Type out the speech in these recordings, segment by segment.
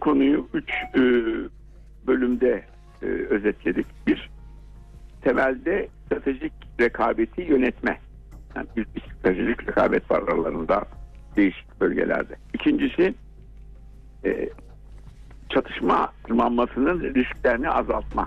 konuyu 3 bölümde özetledik. Bir, temelde stratejik rekabeti yönetme. Yani bir stratejik rekabet var aralarında değişik bölgelerde. İkincisi, çatışma tırmanmasının risklerini azaltma.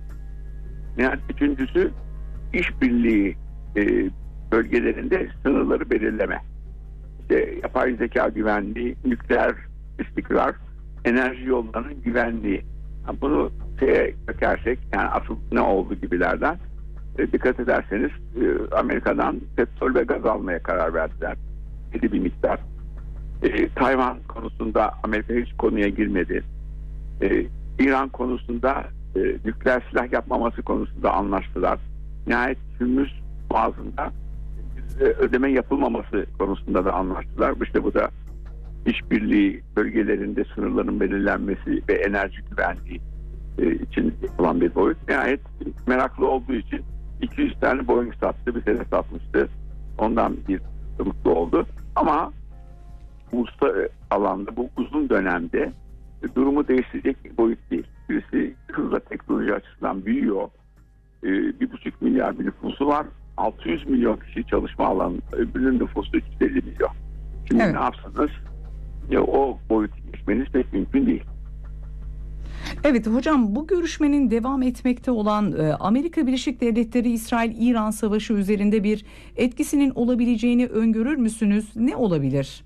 Yani üçüncüsü, işbirliği bölgelerinde sınırları belirleme. İşte yapay zeka güvenliği, nükleer istikrar, enerji yollarının güvenliği. Bunu dökersek, yani asıl ne oldu gibilerden dikkat ederseniz Amerika'dan petrol ve gaz almaya karar verdiler. Belli bir miktar. Tayvan konusunda Amerika hiç konuya girmedi. İran konusunda nükleer silah yapmaması konusunda anlaştılar. Nihayet Hürmüz Boğazı'nda ödeme yapılmaması konusunda da anlaştılar. İşte bu da işbirliği bölgelerinde sınırların belirlenmesi ve enerji güvenliği için yapılan bir boyut. Nihayet meraklı olduğu için 200 tane Boeing sattı, bir sene satmıştı. Ondan bir mutlu oldu. Ama uluslararası alanda bu uzun dönemde durumu değiştirecek bir boyut değil. Birisi hızla teknoloji açısından büyüyor. 1,5 milyar bir nüfusu var. 600 milyon kişi çalışma alanında. Öbürünün nüfusu 350 milyon. Şimdi evet. Ne yapsanız o boyutu geçmeniz pek mümkün değil. Evet hocam, bu görüşmenin devam etmekte olan Amerika Birleşik Devletleri İsrail-İran savaşı üzerinde bir etkisinin olabileceğini öngörür müsünüz? Ne olabilir?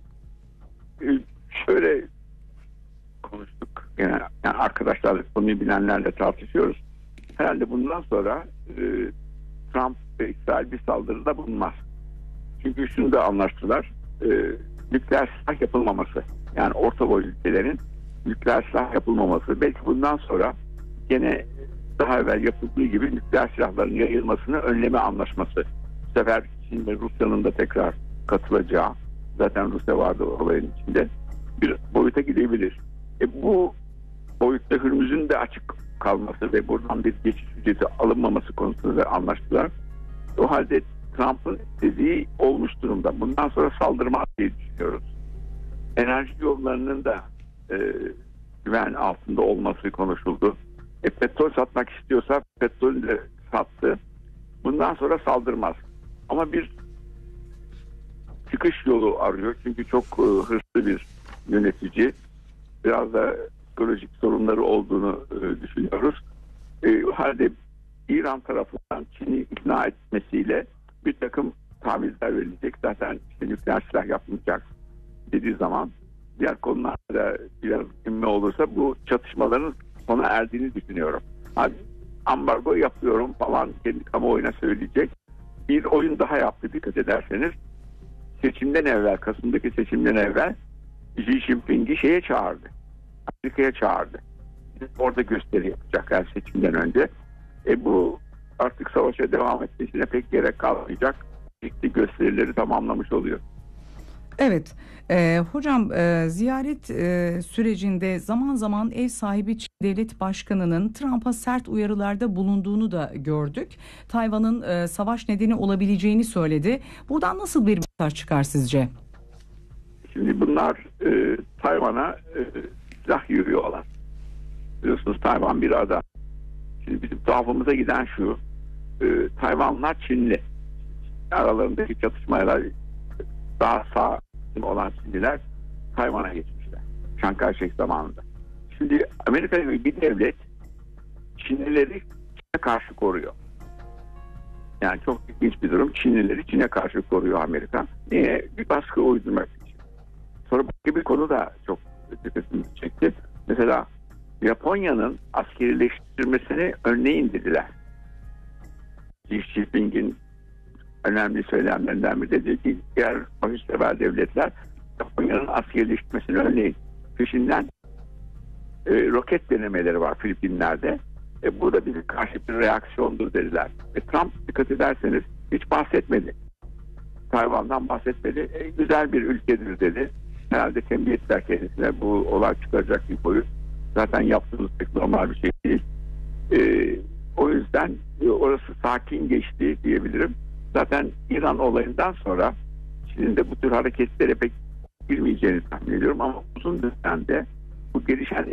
Şöyle konuştuk. Yani arkadaşlarla, konuyu bilenlerle tartışıyoruz. Herhalde bundan sonra Trump ve İsrail bir saldırıda bulunmaz. Çünkü şunu da anlaştılar. Nükleer silah yapılmaması. Yani orta boy ülkelerin nükleer silah yapılmaması. Belki bundan sonra gene daha evvel yapıldığı gibi nükleer silahların yayılmasını önleme anlaşması. Bu sefer Çin ve Rusya'nın da tekrar katılacağı, zaten Rusya vardı olayın içinde, bir boyuta gidebilir. Bu boyutta Hürmüz'ün de açık kalması ve buradan bir geçiş ücreti alınmaması konusunda anlaştılar. O halde Trump'ın dediği olmuş durumda. Bundan sonra saldırmaz diye düşünüyoruz. Enerji yollarının da güven altında olması konuşuldu. Petrol satmak istiyorsa petrolü de sattı. Bundan sonra saldırmaz. Ama bir çıkış yolu arıyor. Çünkü çok hırslı bir yönetici. Biraz da psikolojik sorunları olduğunu düşünüyoruz. O halde İran tarafından Çin'i ikna etmesiyle bir takım tavizler verilecek. Zaten işte nükleer silah yapmayacak dediği zaman diğer konularda biraz inme olursa bu çatışmaların sona erdiğini düşünüyorum. Ambargo yapıyorum falan kendi kamuoyuna söyleyecek. Bir oyun daha yaptı dikkat ederseniz. Seçimden evvel, Kasım'daki seçimden evvel Xi Jinping'i şeye çağırdı. Amerika'ya çağırdı. Orada gösteri yapacaklar seçimden önce. Bu artık savaşa devam etmesine pek gerek kalmayacak. İşte gösterileri tamamlamış oluyor. Evet hocam, ziyaret sürecinde zaman zaman ev sahibi Çin Devlet Başkanı'nın Trump'a sert uyarılarda bulunduğunu da gördük. Tayvan'ın savaş nedeni olabileceğini söyledi. Buradan nasıl bir mesaj çıkar sizce? Şimdi bunlar Tayvan'a silah yürüyorlar. Biliyorsunuz Tayvan bir ada. Şimdi bizim tuhafımıza giden şu, Tayvanlılar Çinli. Aralarındaki çatışmalar daha sağ olan Çinliler Tayvan'a geçmişler. Chiang Kai-shek zamanında. Şimdi Amerika gibi bir devlet Çinlileri Çin'e karşı koruyor. Yani çok ilginç bir durum. Çinlileri Çin'e karşı koruyor Amerika. Niye? Bir baskı uydurmak için. Sonra başka bir konu da çok dikkatimizi çekti. Mesela Japonya'nın askerileştirmesini önleyin dediler. Xi Jinping'in önemli söylemlerinden biri dedi ki diğer barışsever devletler Japonya'nın askerileştirmesini önleyin. Peşinden roket denemeleri var Filipinler'de. Bu da bize karşı bir reaksiyondur dediler. Trump dikkat ederseniz hiç bahsetmedi. Tayvan'dan bahsetmedi. Güzel bir ülkedir dedi. Herhalde tembih ettiler kendisine, bu olay çıkaracak bir boyut. Zaten yaptığımız pek normal bir şey değil. O yüzden orası sakin geçti diyebilirim. Zaten İran olayından sonra Çin'in de bu tür hareketlere pek girmeyeceğini tahmin ediyorum ama uzun dönemde bu gelişen